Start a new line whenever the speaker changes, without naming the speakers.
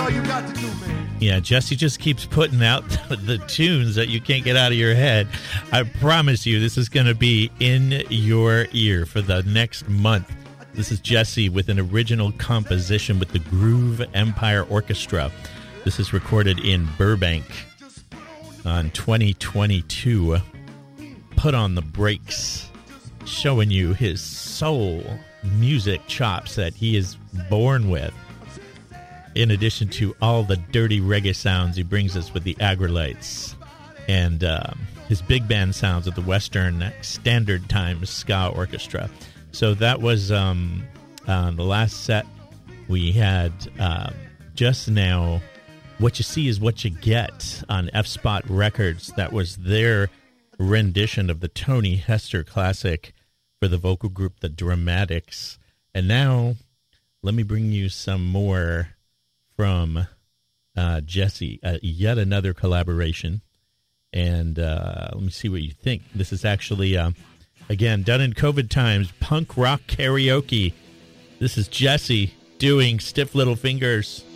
all you got to do, man.
Yeah, Jesse just keeps putting out the tunes that you can't get out of your head. I promise you, this is going to be in your ear for the next month. This is Jesse with an original composition with the Groove Empire Orchestra. This is recorded in Burbank on 2022. Put on the brakes, showing you his soul music chops that he is born with. In addition to all the dirty reggae sounds he brings us with the Aggrolites and his big band sounds with the Western Standard Time Ska Orchestra. So that was the last set we had just now. What You See Is What You Get on F-Spot Records. That was their rendition of the Tony Hester classic for the vocal group The Dramatics. And now let me bring you some more from Jesse, yet another collaboration. And let me see what you think. This is actually, again, done in COVID times, punk rock karaoke. This is Jesse doing Stiff Little Fingers.